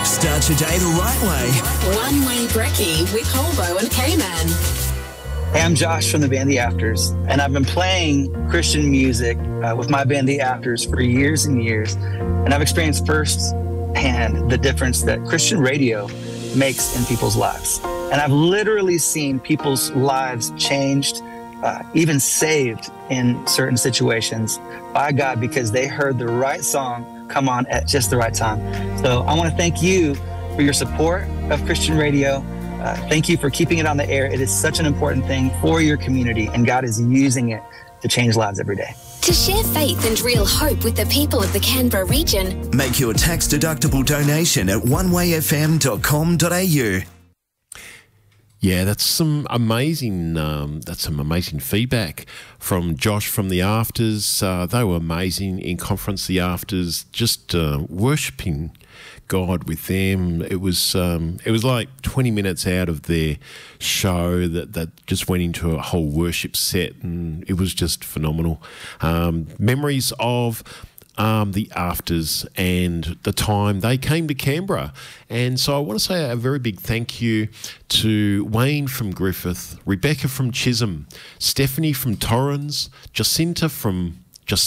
Start your day the right way. One Way Brekkie with Holbo and K-Man. Hey, I'm Josh from the band The Afters, and I've been playing Christian music with my band The Afters for years and years, and I've experienced firsthand the difference that Christian radio makes in people's lives. And I've literally seen people's lives changed, even saved in certain situations by God because they heard the right song come on at just the right time. So I want to thank you for your support of Christian radio. Thank you for keeping it on the air. It is such an important thing for your community, and God is using it to change lives every day. To share faith and real hope with the people of the Canberra region, make your tax-deductible donation at onewayfm.com.au. Yeah, that's some amazing feedback from Josh from The Afters. They were amazing in conference, The Afters, just worshipping God with them. It was like 20 minutes out of their show that just went into a whole worship set, and it was just phenomenal. Memories of The Afters and the time they came to Canberra. And so I want to say a very big thank you to Wayne from Griffith, Rebecca from Chisholm, Stephanie from Torrens, Jacinda from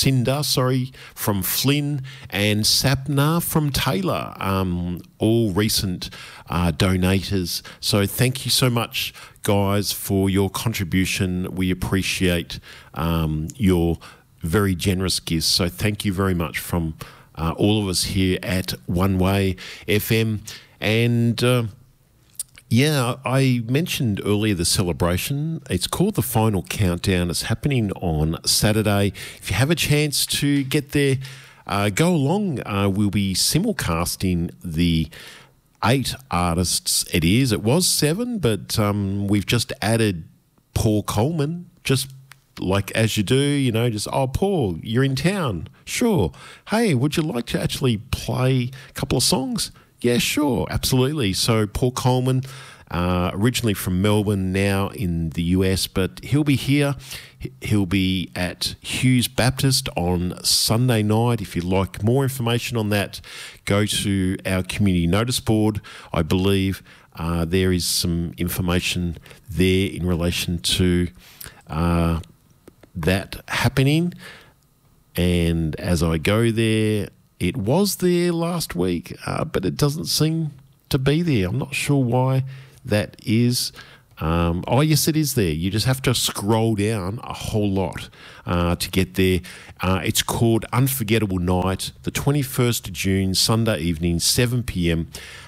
Flynn, and Sapna from Taylor, all recent donators. So thank you so much, guys, for your contribution. We appreciate your very generous gifts. So thank you very much from all of us here at One Way FM. And I mentioned earlier the celebration. It's called the Final Countdown. It's happening on Saturday. If you have a chance to get there, go along. We'll be simulcasting the 8 artists. It was 7, but we've just added Paul Coleman, just like as you do, Paul, you're in town. Sure. Hey, would you like to actually play a couple of songs? Yeah, sure, absolutely. So Paul Coleman, originally from Melbourne, now in the US, but he'll be here. He'll be at Hughes Baptist on Sunday night. If you'd like more information on that, go to our community notice board. I believe there is some information there in relation to that happening. And as I go there, it was there last week, but it doesn't seem to be there. I'm not sure why that is. Yes, it is there. You just have to scroll down a whole lot to get there. It's called Unforgettable Night, the 21st of June, Sunday evening, 7 p.m.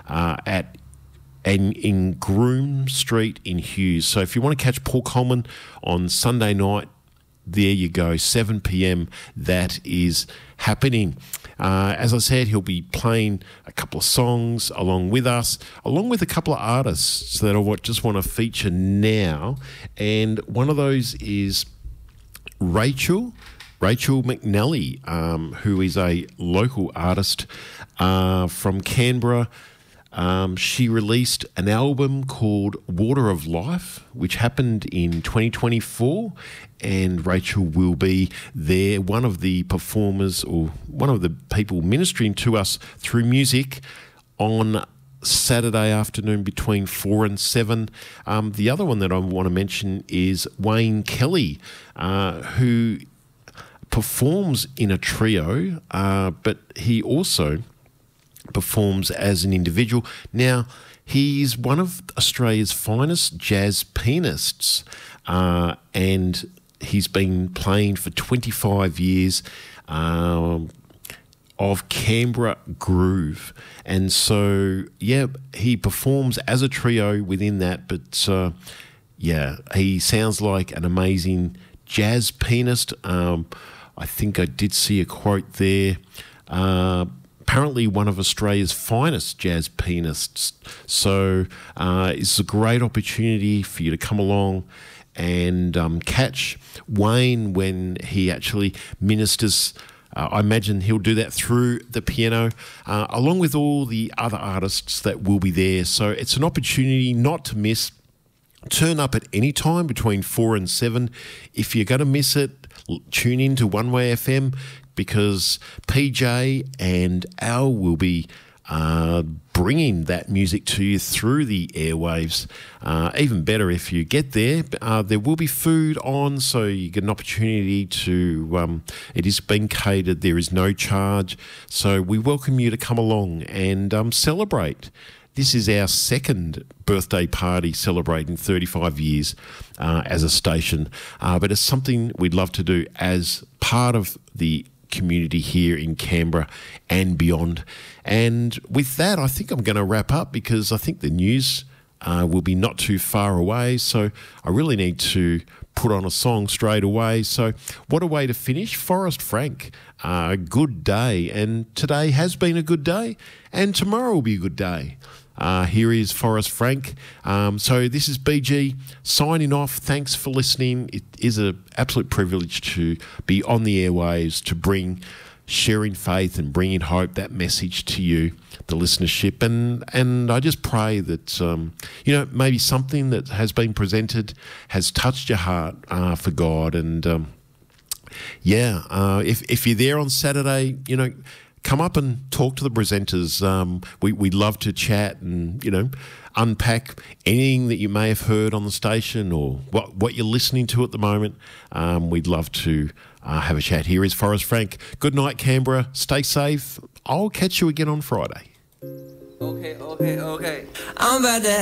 in Groom Street in Hughes. So if you want to catch Paul Coleman on Sunday night, there you go, 7 p.m. That is happening. As I said, he'll be playing a couple of songs along with us, along with a couple of artists that I just want to feature now. And one of those is Rachel McNally, who is a local artist from Canberra. She released an album called Water of Life, which happened in 2024, and Rachel will be there, one of the performers or one of the people ministering to us through music on Saturday afternoon between 4 and 7. The other one that I want to mention is Wayne Kelly, who performs in a trio, but he also performs as an individual. Now, he's one of Australia's finest jazz pianists, and he's been playing for 25 years of Canberra groove. And so, he performs as a trio within that, but he sounds like an amazing jazz pianist. I think I did see a quote there. Apparently one of Australia's finest jazz pianists. So it's a great opportunity for you to come along and catch Wayne when he actually ministers. I imagine he'll do that through the piano, along with all the other artists that will be there. So it's an opportunity not to miss. Turn up at any time between 4 and 7. If you're going to miss it, tune in to One Way FM, because PJ and Al will be bringing that music to you through the airwaves. Even better if you get there. There will be food on, so you get an opportunity to, it is being catered, there is no charge. So we welcome you to come along and celebrate. This is our second birthday party celebrating 35 years as a station, but it's something we'd love to do as part of the community here in Canberra and beyond. And with that, I think I'm going to wrap up because I think the news will be not too far away. So I really need to put on a song straight away. So what a way to finish. Forrest Frank, good day. And today has been a good day and tomorrow will be a good day. Here is Forrest Frank. So this is BG signing off. Thanks for listening. It is an absolute privilege to be on the airwaves, to bring sharing faith and bringing hope, that message to you, the listenership. And I just pray that, maybe something that has been presented has touched your heart for God. And, if you're there on Saturday, come up and talk to the presenters. We'd love to chat and, unpack anything that you may have heard on the station or what you're listening to at the moment. We'd love to have a chat. Here is Forrest Frank. Good night, Canberra. Stay safe. I'll catch you again on Friday. Okay. I'm about to